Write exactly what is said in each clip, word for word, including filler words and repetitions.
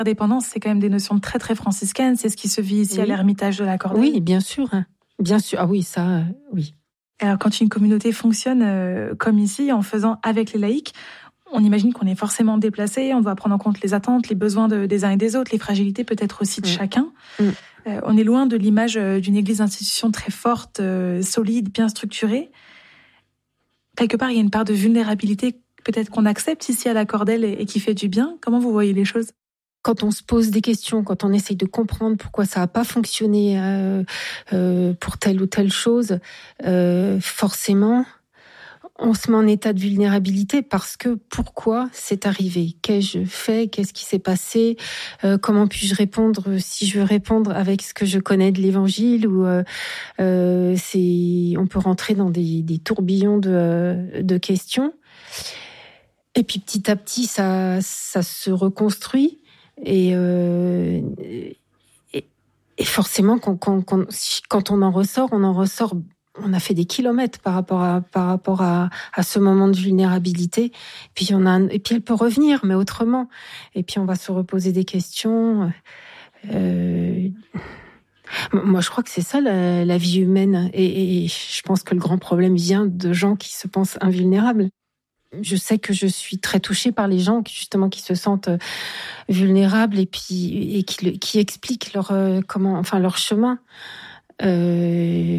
L'indépendance, c'est quand même des notions très très franciscaines. C'est ce qui se vit ici oui. à l'Ermitage de la Cordelle. Oui, bien sûr. Bien sûr. Ah oui, ça, euh, oui. Alors, quand une communauté fonctionne euh, comme ici, en faisant avec les laïcs, on imagine qu'on est forcément déplacé, on doit prendre en compte les attentes, les besoins de, des uns et des autres, les fragilités peut-être aussi de mmh. chacun. Mmh. Euh, on est loin de l'image d'une église institution très forte, euh, solide, bien structurée. Quelque part, il y a une part de vulnérabilité peut-être qu'on accepte ici à la Cordelle et, et qui fait du bien. Comment vous voyez les choses ? Quand on se pose des questions, quand on essaye de comprendre pourquoi ça n'a pas fonctionné euh, euh, pour telle ou telle chose, euh, forcément, on se met en état de vulnérabilité parce que pourquoi c'est arrivé ? Qu'ai-je fait ? Qu'est-ce qui s'est passé ? euh, Comment puis-je répondre si je veux répondre avec ce que je connais de l'Évangile ? Ou euh, euh, c'est, on peut rentrer dans des, des tourbillons de, de questions. Et puis petit à petit, ça, ça se reconstruit. Et, euh, et, et forcément, quand, quand, quand, quand on en ressort, on en ressort, on a fait des kilomètres par rapport à, par rapport à, à ce moment de vulnérabilité. Et puis, on a, et puis elle peut revenir, mais autrement. Et puis, on va se reposer des questions. Euh, moi, je crois que c'est ça, la, la vie humaine. Et, et je pense que le grand problème vient de gens qui se pensent invulnérables. Je sais que je suis très touchée par les gens qui, justement, qui se sentent vulnérables et puis et qui, qui expliquent leur euh, comment, enfin leur chemin. Euh,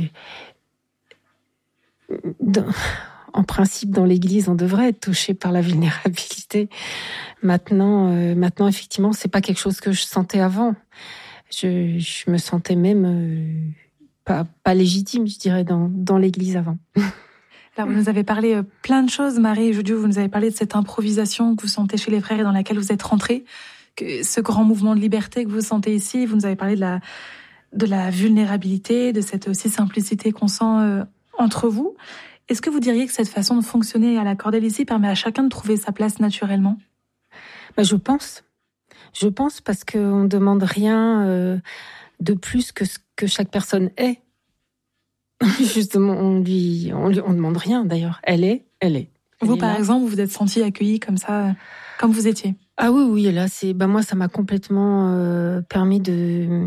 dans, en principe, dans l'Église, on devrait être touché par la vulnérabilité. Maintenant, euh, maintenant, effectivement, c'est pas quelque chose que je sentais avant. Je, je me sentais même euh, pas pas légitime, je dirais, dans dans l'Église avant. Alors, vous nous avez parlé plein de choses, Marie et Judio. Vous nous avez parlé de cette improvisation que vous sentez chez les frères et dans laquelle vous êtes rentrés, que ce grand mouvement de liberté que vous sentez ici. Vous nous avez parlé de la, de la vulnérabilité, de cette aussi simplicité qu'on sent euh, entre vous. Est-ce que vous diriez que cette façon de fonctionner à la Cordelle ici permet à chacun de trouver sa place naturellement ? Ben, je pense. Je pense parce qu'on ne demande rien euh, de plus que ce que chaque personne est. Justement, on lui, on lui, on demande rien d'ailleurs. Elle est, elle est. Elle vous, est par là. exemple, vous vous êtes sentie accueillie comme ça, comme vous étiez. Ah oui, oui, là, c'est, ben moi, ça m'a complètement euh, permis de.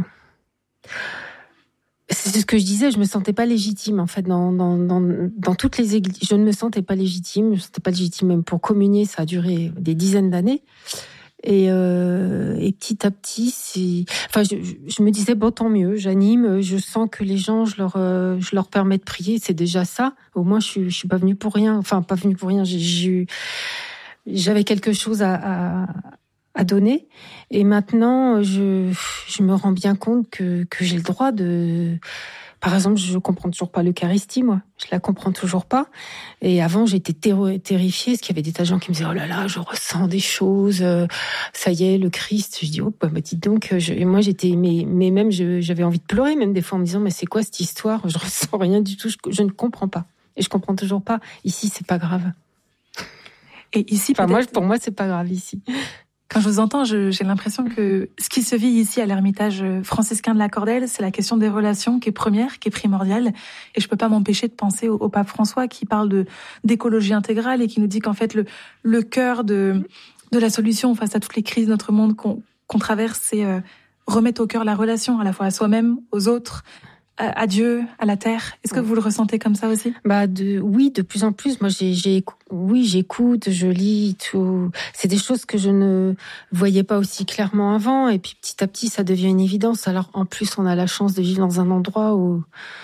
C'est ce que je disais, je me sentais pas légitime en fait dans dans dans dans toutes les églises. Je ne me sentais pas légitime, je ne me sentais pas légitime même pour communier. Ça a duré des dizaines d'années. Et, euh, et petit à petit, c'est, enfin, je, je me disais bon, tant mieux, j'anime, je sens que les gens, je leur, euh, je leur permets de prier, c'est déjà ça. Au moins, je suis, je suis pas venue pour rien. Enfin, pas venue pour rien. J'ai, j'ai, j'avais quelque chose à, à, à donner. Et maintenant, je, je me rends bien compte que que j'ai le droit de. Par exemple, je comprends toujours pas l'Eucharistie, moi. Je la comprends toujours pas. Et avant, j'étais terro- terrifiée, parce qu'il y avait des tas de gens qui me disaient « Oh là là, je ressens des choses, euh, ça y est, le Christ. » Je dis « Oh, bah, bah dites donc. » je... Et moi, j'étais, mais, mais même, je, j'avais envie de pleurer, même des fois, en me disant « Mais c'est quoi cette histoire ? Je ressens rien du tout, je, je ne comprends pas. » Et je comprends toujours pas. Ici, c'est pas grave. Et ici, enfin, moi, pour moi, c'est pas grave ici. Quand je vous entends, je, j'ai l'impression que ce qui se vit ici à l'Ermitage franciscain de la Cordelle, c'est la question des relations qui est première, qui est primordiale. Et je peux pas m'empêcher de penser au, au pape François qui parle de d'écologie intégrale et qui nous dit qu'en fait le le cœur de de la solution face à toutes les crises de notre monde qu'on qu'on traverse, c'est euh, remettre au cœur la relation à la fois à soi-même, aux autres, à, à Dieu, à la terre. Est-ce que vous le ressentez comme ça aussi ? Bah de oui, de plus en plus. Moi, j'ai, j'ai oui, j'écoute, je lis tout. C'est des choses que je ne voyais pas aussi clairement avant, et puis petit à petit, ça devient une évidence. Alors en plus, on a la chance de vivre dans un endroit où,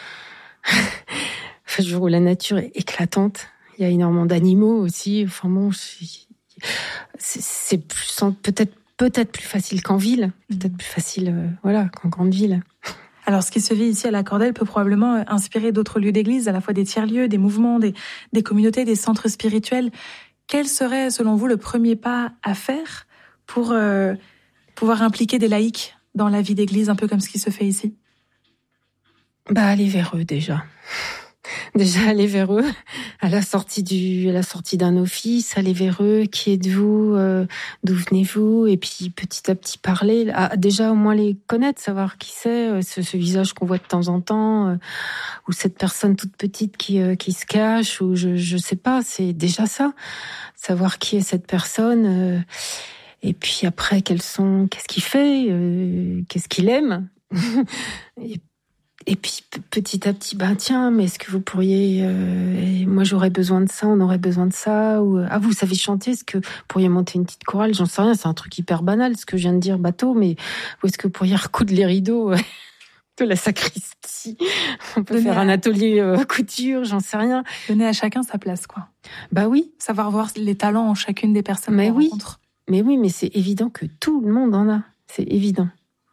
enfin, où la nature est éclatante. Il y a énormément d'animaux aussi. Enfin bon, c'est, c'est plus, peut-être peut-être plus facile qu'en ville, peut-être plus facile, euh, voilà, qu'en grande ville. Alors, ce qui se vit ici à la Cordelle peut probablement inspirer d'autres lieux d'église, à la fois des tiers-lieux, des mouvements, des, des communautés, des centres spirituels. Quel serait, selon vous, le premier pas à faire pour euh, pouvoir impliquer des laïcs dans la vie d'église, un peu comme ce qui se fait ici ? Bah, aller vers eux, déjà. Déjà, aller vers eux, à la sortie du, à la sortie d'un office, aller vers eux, qui êtes-vous, euh, d'où venez-vous, et puis petit à petit parler, ah, déjà au moins les connaître, savoir qui c'est, ce, ce visage qu'on voit de temps en temps, euh, ou cette personne toute petite qui, euh, qui se cache, ou je, je sais pas, c'est déjà ça, savoir qui est cette personne, euh, Et puis après, quels sont, qu'est-ce qu'il fait, euh, qu'est-ce qu'il aime. et, et puis petit à petit, ben tiens, mais est-ce que vous pourriez, euh, moi j'aurais besoin de ça, on aurait besoin de ça, ou ah vous savez chanter, est-ce que vous pourriez monter une petite chorale, j'en sais rien, c'est un truc hyper banal, ce que je viens de dire, bateau, mais où est-ce que vous pourriez recoudre les rideaux de la sacristie, on peut Donner faire un atelier euh, couture, j'en sais rien. Donner à chacun sa place, quoi. Bah oui. Savoir voir les talents en chacune des personnes mais qu'on oui. rencontre. Mais oui, mais c'est évident que tout le monde en a, c'est évident.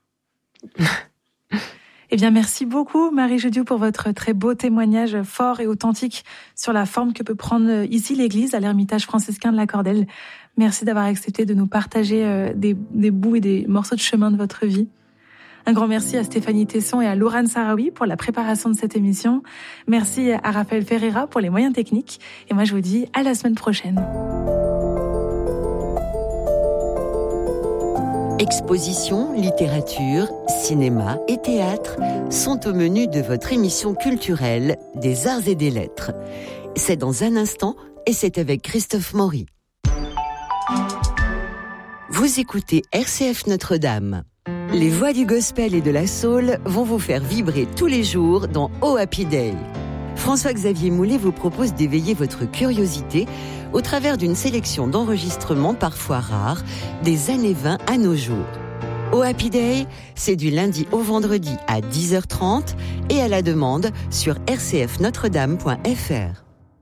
Eh bien, merci beaucoup, Marie Judiou, pour votre très beau témoignage fort et authentique sur la forme que peut prendre ici l'Église à l'Ermitage franciscain de la Cordelle. Merci d'avoir accepté de nous partager des, des bouts et des morceaux de chemin de votre vie. Un grand merci à Stéphanie Tesson et à Laurane Sarawi pour la préparation de cette émission. Merci à Raphaël Ferreira pour les moyens techniques. Et moi, je vous dis à la semaine prochaine. Expositions, littérature, cinéma et théâtre sont au menu de votre émission culturelle des Arts et des Lettres. C'est dans un instant et c'est avec Christophe Maury. Vous écoutez R C F Notre-Dame. Les voix du gospel et de la soul vont vous faire vibrer tous les jours dans Oh Happy Day. François-Xavier Moulet vous propose d'éveiller votre curiosité au travers d'une sélection d'enregistrements parfois rares des années vingt à nos jours. Oh Happy Day, c'est du lundi au vendredi à dix heures trente et à la demande sur r c f notre dame point f r.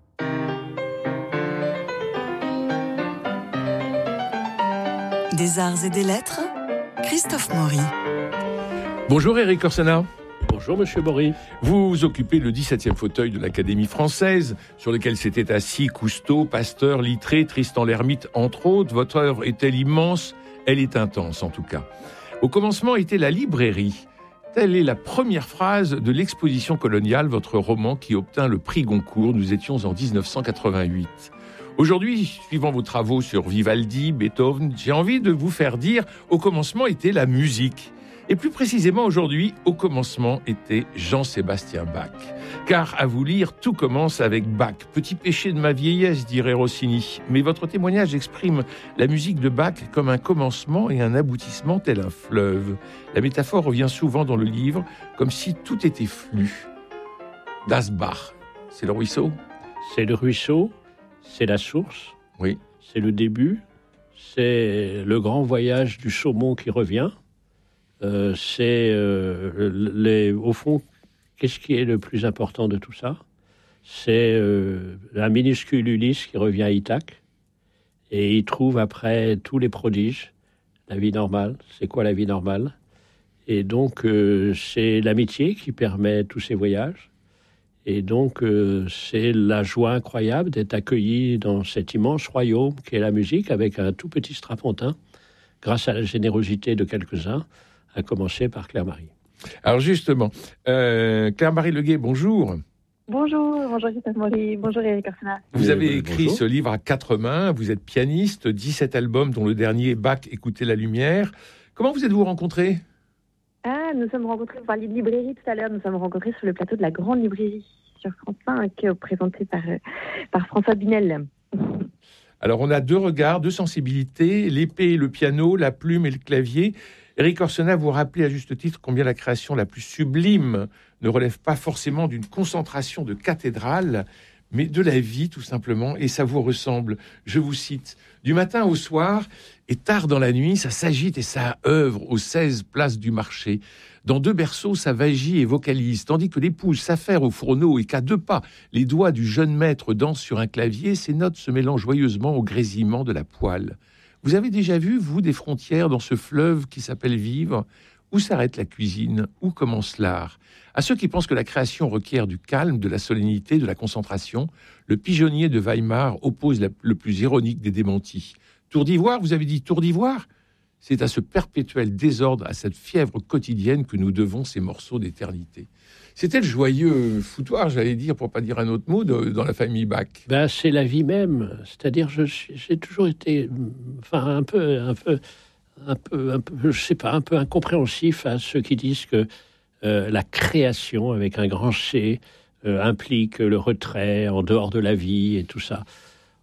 Des arts et des lettres, Christophe Maury. Bonjour Éric Orsena. Bonjour Monsieur Maury. Vous occupez le dix-septième fauteuil de l'Académie française, sur lequel s'étaient assis Cousteau, Pasteur, Littré, Tristan l'Hermite, entre autres. Votre œuvre est-elle immense ? Elle est intense en tout cas. Au commencement était la librairie. Telle est la première phrase de l'exposition coloniale, votre roman qui obtint le prix Goncourt. Nous étions en dix-neuf cent quatre-vingt-huit. Aujourd'hui, suivant vos travaux sur Vivaldi, Beethoven, j'ai envie de vous faire dire au commencement était la musique. Et plus précisément aujourd'hui, au commencement était Jean-Sébastien Bach. Car à vous lire, tout commence avec Bach. Petit péché de ma vieillesse, dirait Rossini. Mais votre témoignage exprime la musique de Bach comme un commencement et un aboutissement tel un fleuve. La métaphore revient souvent dans le livre, comme si tout était flux. Das Bach, c'est le ruisseau ? C'est le ruisseau, c'est la source, oui. C'est le début, c'est le grand voyage du saumon qui revient. Euh, c'est euh, les, au fond, qu'est-ce qui est le plus important de tout ça ? C'est euh, un minuscule Ulysse qui revient à Ithaque et il trouve après tous les prodiges la vie normale. C'est quoi la vie normale ? Et donc euh, c'est l'amitié qui permet tous ces voyages. Et donc euh, c'est la joie incroyable d'être accueilli dans cet immense royaume qui est la musique avec un tout petit strapontin, grâce à la générosité de quelques-uns, à commencer par Claire-Marie. Alors justement, euh, Claire-Marie Leguet, bonjour. Bonjour, bonjour Christophe Maury, bonjour Éric Orsena. Vous avez Euh, écrit bonjour. ce livre à quatre mains, vous êtes pianiste, dix-sept albums dont le dernier, Bach, Écoutez la lumière. Comment vous êtes-vous rencontrés ? Ah, nous sommes rencontrés, vous parliez de librairie tout à l'heure, nous sommes rencontrés sur le plateau de la Grande Librairie sur France cinq, présenté par, par François Binel. Alors on a deux regards, deux sensibilités, l'épée et le piano, la plume et le clavier. Éric Orsena, vous rappelez à juste titre combien la création la plus sublime ne relève pas forcément d'une concentration de cathédrale, mais de la vie tout simplement, et ça vous ressemble. Je vous cite, « Du matin au soir, et tard dans la nuit, ça s'agite et ça œuvre aux seize places du marché. Dans deux berceaux, ça vagit et vocalise, tandis que l'épouse s'affaire au fourneau et qu'à deux pas, les doigts du jeune maître dansent sur un clavier, ces notes se mélangent joyeusement au grésillement de la poêle. Vous avez déjà vu, vous, des frontières dans ce fleuve qui s'appelle vivre ? Où s'arrête la cuisine ? Où commence l'art ? À ceux qui pensent que la création requiert du calme, de la solennité, de la concentration, le pigeonnier de Weimar oppose la, le plus ironique des démentis. Tour d'ivoire, vous avez dit tour d'ivoire ? C'est à ce perpétuel désordre, à cette fièvre quotidienne que nous devons ces morceaux d'éternité. C'était le joyeux foutoir, j'allais dire, pour pas dire un autre mot, de, dans la famille Bach. Ben, c'est la vie même. C'est-à-dire, je suis, j'ai toujours été, enfin, un peu, un peu, un peu, un peu, je sais pas, un peu incompréhensif à ceux qui disent que euh, la création, avec un grand C, euh, implique le retrait en dehors de la vie et tout ça.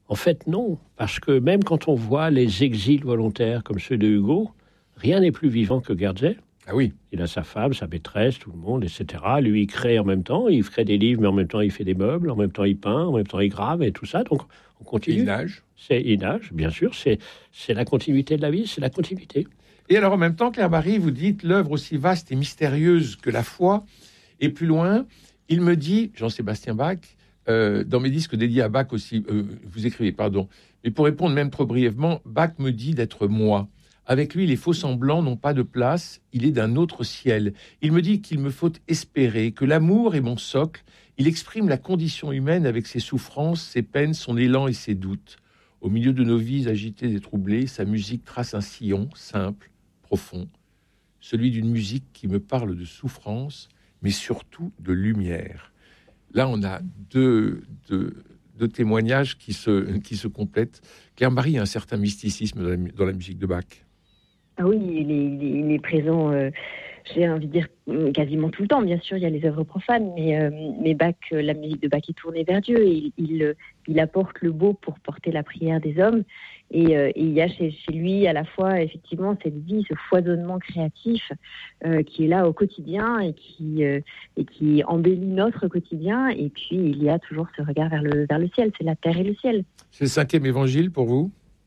En fait, non, parce que même quand on voit les exils volontaires comme ceux de Hugo, rien n'est plus vivant que Guerzel. Ah oui. Il a sa femme, sa maîtresse, tout le monde, et cetera. Lui, il crée en même temps, il crée des livres, mais en même temps, il fait des meubles, en même temps, il peint, en même temps, il grave, et tout ça. Donc, on continue. Il nage. C'est, il nage, bien sûr. C'est, c'est la continuité de la vie, c'est la continuité. Et alors, en même temps, Claire-Marie, vous dites l'œuvre aussi vaste et mystérieuse que la foi. Et plus loin, il me dit, Jean-Sébastien Bach, euh, dans mes disques dédiés à Bach aussi, euh, vous écrivez, pardon, mais pour répondre même trop brièvement, Bach me dit d'être moi. Avec lui, les faux-semblants n'ont pas de place, il est d'un autre ciel. Il me dit qu'il me faut espérer, que l'amour est mon socle, il exprime la condition humaine avec ses souffrances, ses peines, son élan et ses doutes. Au milieu de nos vies agitées et troublées, sa musique trace un sillon simple, profond, celui d'une musique qui me parle de souffrance, mais surtout de lumière. Là, on a deux, deux, deux témoignages qui se, qui se complètent. Claire-Marie a un certain mysticisme dans la, dans la musique de Bach. Ah oui, il est, il est, il est présent, euh, j'ai envie de dire, quasiment tout le temps. Bien sûr, il y a les œuvres profanes, mais, euh, mais Bach, la musique de Bach est tournée vers Dieu et il, il, il apporte le beau pour porter la prière des hommes. Et, euh, et il y a chez, chez lui à la fois, effectivement, cette vie, ce foisonnement créatif euh, qui est là au quotidien et qui, euh, et qui embellit notre quotidien. Et puis, il y a toujours ce regard vers le, vers le ciel, c'est la terre et le ciel. C'est le cinquième évangile pour vous ?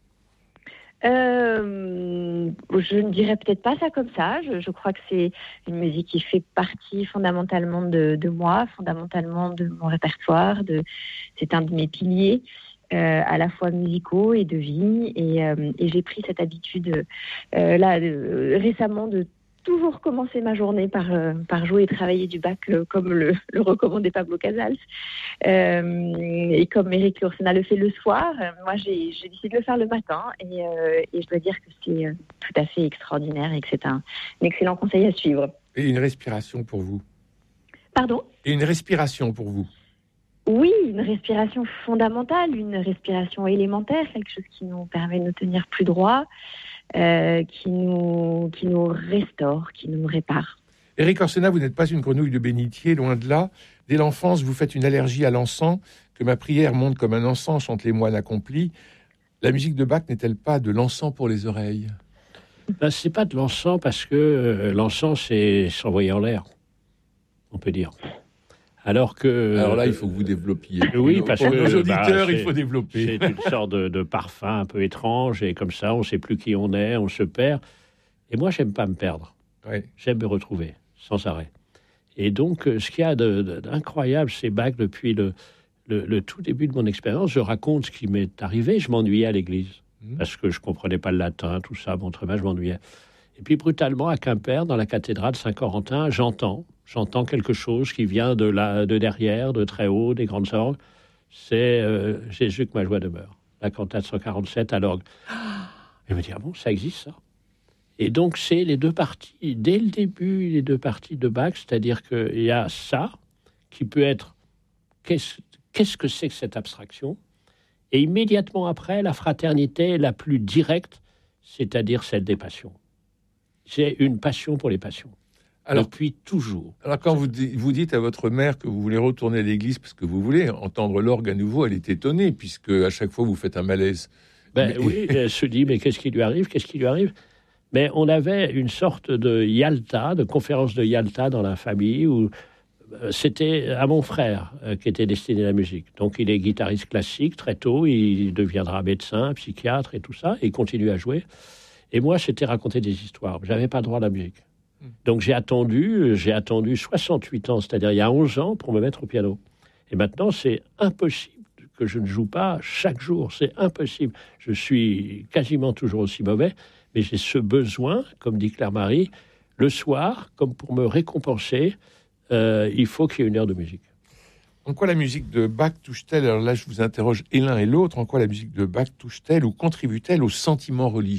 Euh, je ne dirais peut-être pas ça comme ça. Je, je crois que c'est une musique qui fait partie fondamentalement de, de moi, fondamentalement de mon répertoire. De, c'est un de mes piliers, euh, à la fois musicaux et de vie. Et, euh, et j'ai pris cette habitude euh, là de, récemment de toujours commencer ma journée par, euh, par jouer et travailler du Bach, euh, comme le, le recommandait Pablo Casals. Euh, et comme Éric Laursena le fait le soir, euh, moi j'ai, j'ai décidé de le faire le matin. Et, euh, et je dois dire que c'est euh, tout à fait extraordinaire et que c'est un, un excellent conseil à suivre. Et une respiration pour vous ? Pardon ? Et une respiration pour vous ? Oui, une respiration fondamentale, une respiration élémentaire, quelque chose qui nous permet de nous tenir plus droit. Euh, qui, nous, qui nous restaure, qui nous répare. Éric Laursena, vous n'êtes pas une grenouille de bénitier, loin de là. Dès l'enfance, vous faites une allergie à l'encens. Que ma prière monte comme un encens, chantent les moines accomplis. La musique de Bach n'est-elle pas de l'encens pour les oreilles ? Ben, c'est pas de l'encens parce que euh, l'encens, c'est s'envoyer en l'air, on peut dire. Alors que... Alors là, il faut que vous développiez. Oui, parce pour que... nos auditeurs, bah, il faut développer. C'est une sorte de, de parfum un peu étrange, et comme ça, on ne sait plus qui on est, on se perd. Et moi, j'aime pas me perdre. Ouais. J'aime me retrouver, sans arrêt. Et donc, ce qu'il y a de, de, d'incroyable, c'est Bach, depuis le, le, le tout début de mon expérience, je raconte ce qui m'est arrivé. Je m'ennuyais à l'église, mmh. parce que je ne comprenais pas le latin, tout ça. Bon, très bien, je m'ennuyais. Et puis, brutalement, à Quimper, dans la cathédrale Saint-Corentin, j'entends... J'entends quelque chose qui vient de, la, de derrière, de très haut, des grandes orgues. C'est euh, Jésus que ma joie demeure. La cantate cent quarante-sept à l'orgue. Et je me dis, ah bon, ça existe, ça ? Et donc, c'est les deux parties, dès le début, les deux parties de Bach, c'est-à-dire qu'il y a ça, qui peut être, qu'est-ce, qu'est-ce que c'est que cette abstraction ? Et immédiatement après, la fraternité la plus directe, c'est-à-dire celle des passions. C'est une passion pour les passions. Alors, depuis toujours. Alors, quand vous, vous dites à votre mère que vous voulez retourner à l'église parce que vous voulez entendre l'orgue à nouveau, elle est étonnée, puisque à chaque fois, vous faites un malaise. Ben mais... oui, elle se dit, mais qu'est-ce qui lui arrive ? Qu'est-ce qui lui arrive ? Mais on avait une sorte de Yalta, de conférence de Yalta dans la famille, où c'était à mon frère qui était destiné la musique. Donc, il est guitariste classique très tôt, il deviendra médecin, psychiatre et tout ça, et il continue à jouer. Et moi, c'était raconter des histoires. Je n'avais pas le droit à la musique. Donc j'ai attendu, j'ai attendu soixante-huit ans, c'est-à-dire il y a onze ans, pour me mettre au piano. Et maintenant, c'est impossible que je ne joue pas chaque jour. C'est impossible. Je suis quasiment toujours aussi mauvais, mais j'ai ce besoin, comme dit Claire-Marie, le soir, comme pour me récompenser, euh, il faut qu'il y ait une heure de musique. En quoi la musique de Bach touche-t-elle, alors là je vous interroge et l'un et l'autre, en quoi la musique de Bach touche-t-elle ou contribue-t-elle au sentiment religieux ?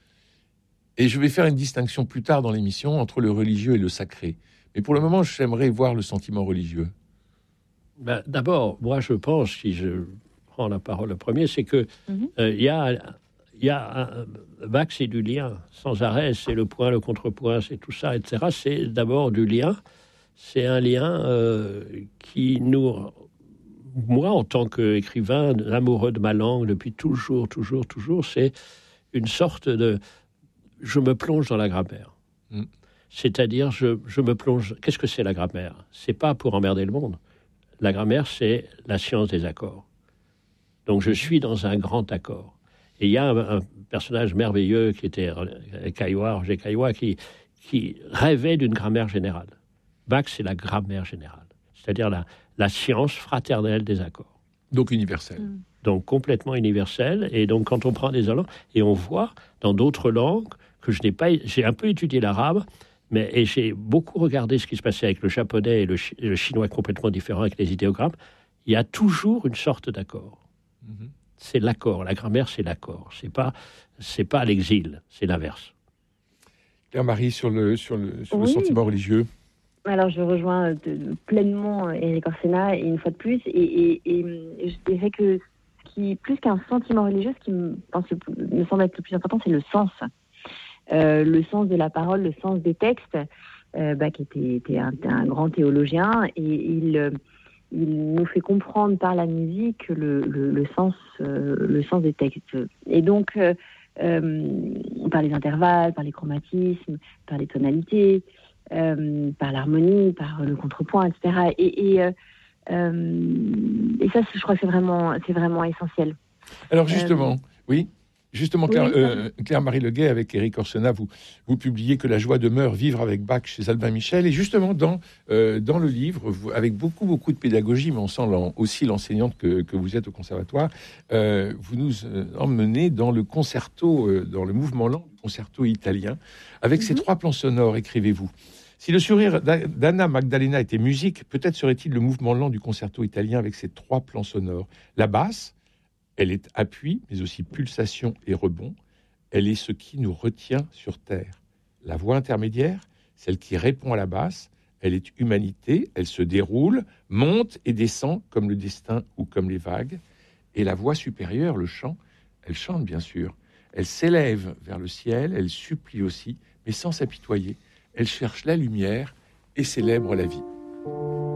Et je vais faire une distinction plus tard dans l'émission entre le religieux et le sacré. Mais pour le moment, j'aimerais voir le sentiment religieux. Ben, d'abord, moi, je pense, si je prends la parole le premier, c'est que il mm-hmm. euh, y a, y a un, Bach, c'est du lien, sans arrêt. C'est le point, le contrepoint, c'est tout ça, et cetera. C'est d'abord du lien. C'est un lien euh, qui nous moi, en tant qu'écrivain, amoureux de ma langue depuis toujours, toujours, toujours, c'est une sorte de... Je me plonge dans la grammaire. Mm. C'est-à-dire, je, je me plonge... Qu'est-ce que c'est la grammaire ? C'est pas pour emmerder le monde. La grammaire, c'est la science des accords. Donc, je suis dans un grand accord. Et il y a un, un personnage merveilleux qui était Caillois, Roger Caillois, qui, qui rêvait d'une grammaire générale. Bach, c'est la grammaire générale. C'est-à-dire la, la science fraternelle des accords. Donc universelle. Mm. Donc complètement universelle. Et donc, quand on prend des langues, et on voit dans d'autres langues que je n'ai pas... J'ai un peu étudié l'arabe, mais et j'ai beaucoup regardé ce qui se passait avec le japonais et le, chi, le chinois complètement différents avec les idéogrammes. Il y a toujours une sorte d'accord. Mm-hmm. C'est l'accord. La grammaire, c'est l'accord. C'est pas, c'est pas l'exil, c'est l'inverse. Claire-Marie, sur le, sur le, sur oui. le sentiment religieux. Alors, je rejoins de, de, pleinement Éric Orsena, et une fois de plus, et, et, et, et je dirais que ce qui, plus qu'un sentiment religieux, ce qui me, pense le, me semble être le plus important, c'est le sens. Euh, le sens de la parole, le sens des textes. Euh, bah, qui était, était un, un grand théologien, et il, il nous fait comprendre par la musique le, le, le, sens, euh, le sens des textes. Et donc, euh, euh, par les intervalles, par les chromatismes, par les tonalités, Euh, par l'harmonie, par le contrepoint, et cetera. Et, et, euh, euh, et ça, je crois que c'est vraiment, c'est vraiment essentiel. Alors justement, euh, oui, justement, Claire, oui, euh, Claire-Marie Leguet, avec Éric Orsena, vous, vous publiez que la joie demeure, vivre avec Bach chez Albin Michel. Et justement, dans, euh, dans le livre, vous, avec beaucoup, beaucoup de pédagogie, mais on sent l'en, aussi l'enseignante que, que vous êtes au conservatoire, euh, vous nous euh, emmenez dans le concerto, euh, dans le mouvement lent du concerto italien, avec mm-hmm. ces trois plans sonores, écrivez-vous. Si le sourire d'Anna Magdalena était musique, peut-être serait-il le mouvement lent du concerto italien avec ses trois plans sonores. La basse, elle est appui, mais aussi pulsation et rebond. Elle est ce qui nous retient sur terre. La voix intermédiaire, celle qui répond à la basse, elle est humanité, elle se déroule, monte et descend comme le destin ou comme les vagues. Et la voix supérieure, le chant, elle chante bien sûr. Elle s'élève vers le ciel, elle supplie aussi, mais sans s'apitoyer. Elle cherche la lumière et célèbre la vie.